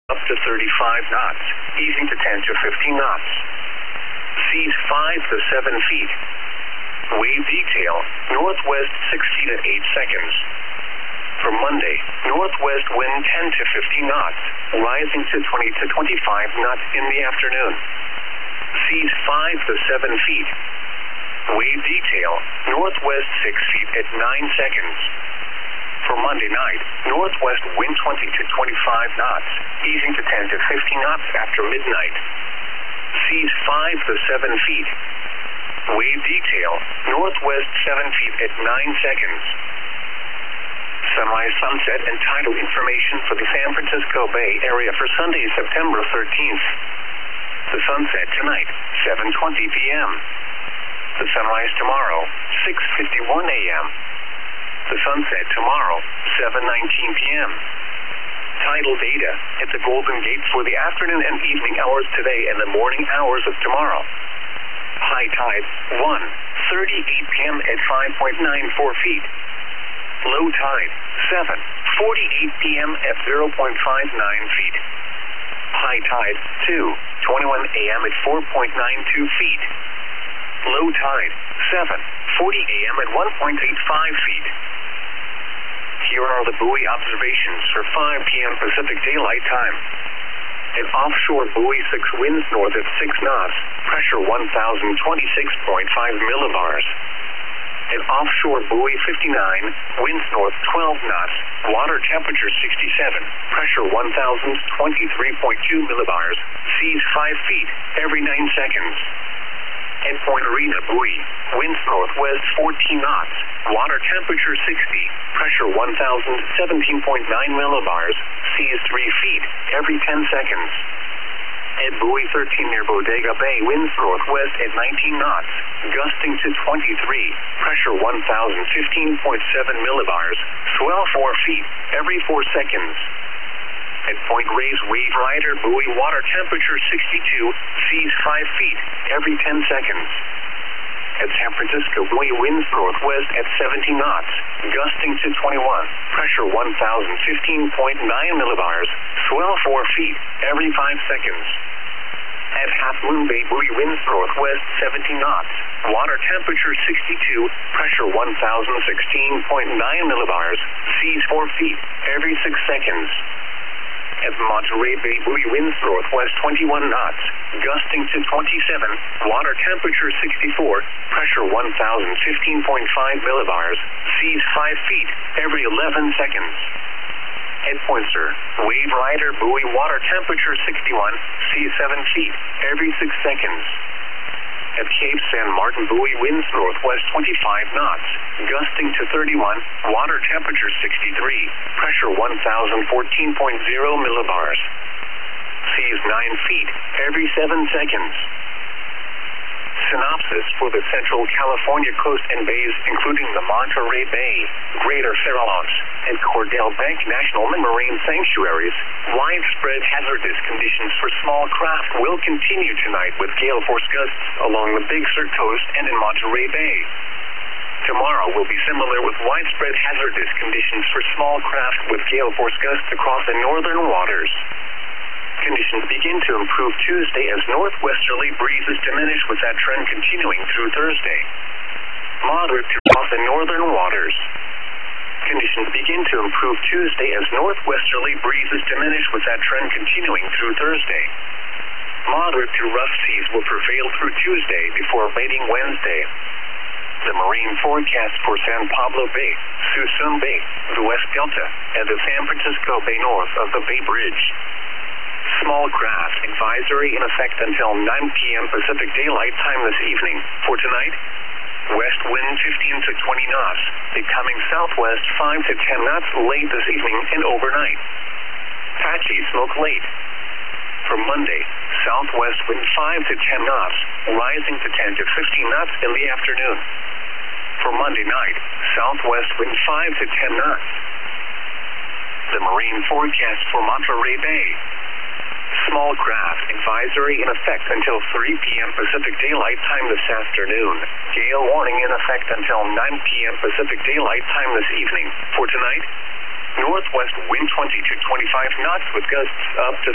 up to 35 knots, easing to 10 to 15 knots. Seas 5 to 7 feet. Wave detail, northwest 6 feet at 8 seconds. For Monday, northwest wind 10 to 15 knots, rising to 20 to 25 knots in the afternoon. Seas 5 to 7 feet. Wave detail, northwest 6 feet at 9 seconds. For Monday night, northwest wind 20 to 25 knots, easing to 10 to 15 knots after midnight. Seas 5 to 7 feet. Wave detail, northwest 7 feet at 9 seconds. Sunrise, sunset, and tidal information for the San Francisco Bay Area for Sunday, September 13th. The sunset tonight, 7:20 p.m. The sunrise tomorrow, 6:51 a.m. The sunset tomorrow, 7:19 p.m. Tidal data at the Golden Gate for the afternoon and evening hours today and the morning hours of tomorrow. High tide, 1:38 p.m. at 5.94 feet. Low tide, 7:48 p.m. at 0.59 feet. High tide, 2:21 a.m. at 4.92 feet. Low tide, 7:40 a.m. at 1.85 feet. Here are the buoy observations for 5 p.m. Pacific Daylight Time. At offshore buoy 6 winds north at 6 knots, pressure 1,026.5 millibars. At offshore buoy 59, winds north 12 knots, water temperature 67, pressure 1,023.2 millibars, seas 5 feet every 9 seconds. At Point Arena buoy, winds northwest 14 knots, water temperature 60, pressure 1,017.9 millibars, seas 3 feet every 10 seconds. At buoy 13 near Bodega Bay, winds northwest at 19 knots, gusting to 23, pressure 1,015.7 millibars, swell 4 feet every 4 seconds. At Point Reyes Wave Rider buoy, water temperature 62, seas 5 feet every 10 seconds. At San Francisco buoy, winds northwest at 17 knots, gusting to 21, pressure 1,015.9 millibars, swell 4 feet every 5 seconds. At Half Moon Bay buoy, winds northwest 17 knots, water temperature 62, pressure 1,016.9 millibars, seas 4 feet every 6 seconds. At Monterey Bay buoy, winds northwest 21 knots, gusting to 27, water temperature 64, pressure 1,015.5 millibars, seas 5 feet every 11 seconds. At Poinsett Wave Rider buoy, water temperature 61, seas 7 feet every 6 seconds. At Cape San Martin buoy, winds northwest 25 knots, gusting to 31, water temperature 63, pressure 1,014.0 millibars. Seas 9 feet every 7 seconds. Synopsis for the Central California coast and bays, including the Monterey Bay, Greater Farallones, and Cordell Bank National Marine Sanctuaries. Widespread hazardous conditions for small craft will continue tonight with gale force gusts along the Big Sur coast and in Monterey Bay. Tomorrow will be similar with widespread hazardous conditions for small craft with gale force gusts across the northern waters. Conditions begin to improve Tuesday as northwesterly breezes diminish, with that trend continuing through Thursday. Moderate to across the northern waters. Conditions begin to improve Tuesday as northwesterly breezes diminish, with that trend continuing through Thursday. Moderate to rough seas will prevail through Tuesday before abating Wednesday. The marine forecast for San Pablo Bay, Suisun Bay, the West Delta, and the San Francisco Bay north of the Bay Bridge. Small craft advisory in effect until 9 p.m. Pacific Daylight Time this evening. For tonight, west wind 15 to 20 knots, becoming southwest 5 to 10 knots late this evening and overnight. Patchy smoke late. For Monday, southwest wind 5 to 10 knots, rising to 10 to 15 knots in the afternoon. For Monday night, southwest wind 5 to 10 knots. The marine forecast for Monterey Bay. Small craft advisory in effect until 3 p.m. Pacific Daylight Time this afternoon. Gale warning in effect until 9 p.m. Pacific Daylight Time this evening. For tonight, northwest wind 20 to 25 knots with gusts up to